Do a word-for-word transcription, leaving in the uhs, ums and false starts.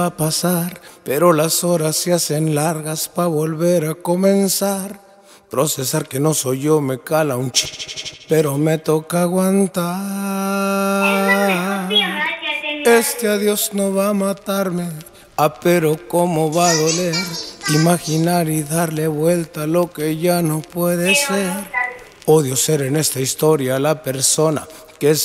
Va a pasar, pero las horas se hacen largas pa' volver a comenzar. Procesar que no soy yo me cala un ch, pero me toca aguantar. Este adiós no va a matarme, ah, pero cómo va a doler. Imaginar y darle vuelta a lo que ya no puede ser. Odio ser en esta historia la persona